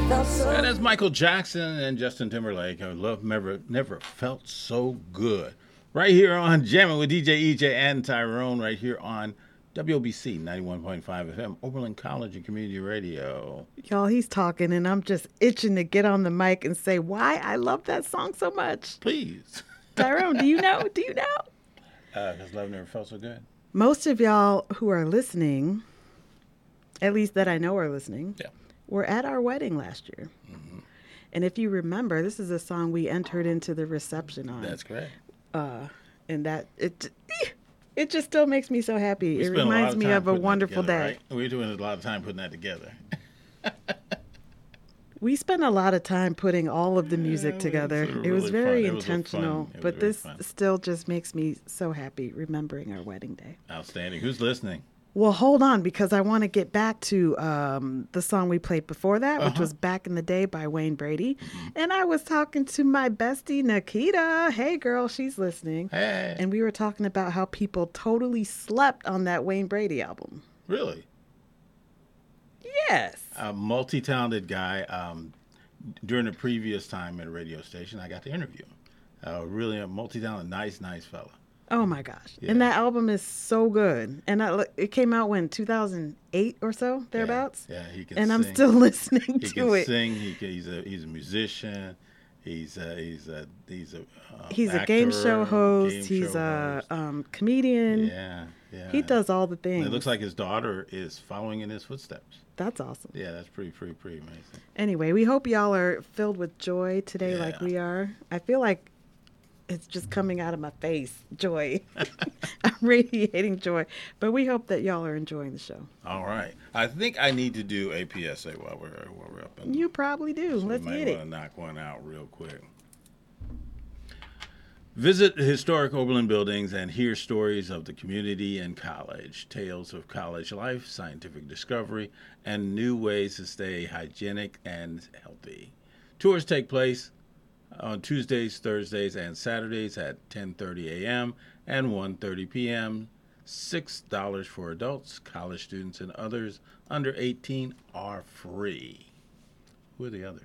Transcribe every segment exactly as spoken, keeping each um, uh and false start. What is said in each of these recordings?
And that's Michael Jackson and Justin Timberlake. I love never never felt so good. Right here on Jamming with D J E J and Tyrone, right here on W O B C ninety-one point five F M, Oberlin College and Community Radio. Y'all, he's talking, and I'm just itching to get on the mic and say why I love that song so much. Please. Tyrone, do you know? Do you know? Because uh, love never felt so good. Most of y'all who are listening, at least that I know are listening, yeah. were at our wedding last year. Mm-hmm. And if you remember, this is a song we entered into the reception on. That's correct. Uh, and that, it it just still makes me so happy. It reminds me of a wonderful together, day. Right? We're doing a lot of time putting that together. We spent a lot of time putting all of the music yeah, together. It was, really it was very fun. intentional, it was but this fun. still just makes me so happy remembering our wedding day. Outstanding. Who's listening? Well, hold on, because I want to get back to um, the song we played before that, uh-huh. which was Back in the Day by Wayne Brady. Mm-hmm. And I was talking to my bestie, Nikita. Hey, girl, she's listening. Hey. And we were talking about how people totally slept on that Wayne Brady album. Really? Yes. A multi-talented guy. Um, during the previous time at a radio station, I got to interview him. Uh, really a multi-talented, nice, nice fella. Oh, my gosh. Yeah. And that album is so good. And I, it came out when, two thousand eight or so, thereabouts? Yeah, yeah he can And sing. I'm still listening he to can it. Sing. He can, he's, a, he's a musician. He's a, he's a, he's a, uh, he's actor, a game show host. Game he's show a host. Um, comedian. Yeah, yeah. He does all the things. It looks like his daughter is following in his footsteps. That's awesome. Yeah, that's pretty, pretty, pretty amazing. Anyway, we hope y'all are filled with joy today yeah. like we are. I feel like it's just coming out of my face, joy. I'm radiating joy. But we hope that y'all are enjoying the show. All right. I think I need to do a P S A while we're, while we're up. In, you probably do. so Let's we might get it. want to knock one out real quick. Visit historic Oberlin buildings and hear stories of the community and college, tales of college life, scientific discovery, and new ways to stay hygienic and healthy. Tours take place on Tuesdays, Thursdays, and Saturdays at ten thirty a.m. and one thirty p.m. six dollars for adults. College students and others under eighteen are free. Who are the others?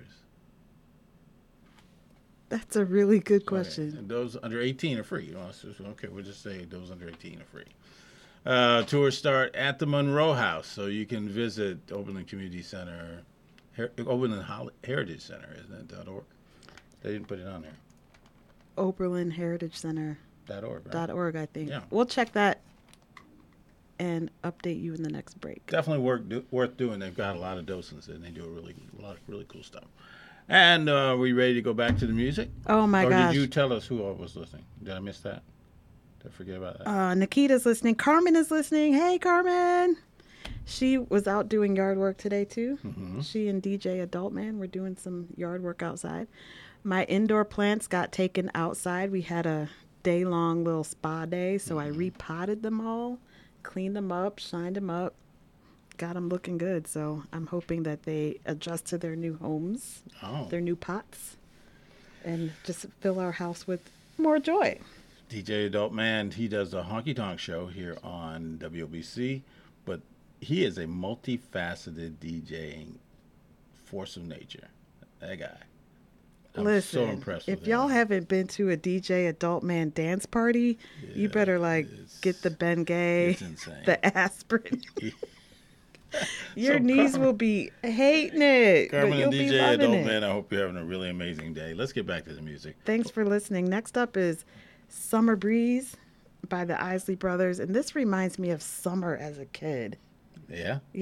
That's a really good question. Okay. And those under eighteen are free. Okay, we'll just say those under eighteen are free. Uh, tours start at the Monroe House, so you can visit Oberlin Community Center, Her- Oberlin Heritage Center, isn't it? .org. They didn't put it on there. Oberlin Heritage Center. Dot .org, right? Dot .org, I think. Yeah. We'll check that and update you in the next break. Definitely work, do, worth doing. They've got a lot of docents and they do a really a lot of really cool stuff. And uh, are we ready to go back to the music? Oh, my or gosh. Or did you tell us who all was listening? Did I miss that? Did I forget about that? Uh, Nikita's listening. Carmen is listening. Hey, Carmen. She was out doing yard work today, too. Mm-hmm. She and D J Adult Man were doing some yard work outside. My indoor plants got taken outside. We had a day-long little spa day, so mm-hmm. I repotted them all, cleaned them up, shined them up. Got them looking good, so I'm hoping that they adjust to their new homes, oh. their new pots, and just fill our house with more joy. D J Adult Man, he does a honky tonk show here on W O B C, but he is a multifaceted DJing force of nature. That guy. I'm Listen, so impressed with if y'all him. haven't been to a D J Adult Man dance party, yeah, you better like get the Bengay, the aspirin. Your so knees Carmen, will be hating it. Carmen but you'll and D J be loving Adult it. Man, I hope you're having a really amazing day. Let's get back to the music. Thanks for listening. Next up is Summer Breeze by the Isley Brothers. And this reminds me of summer as a kid. Yeah?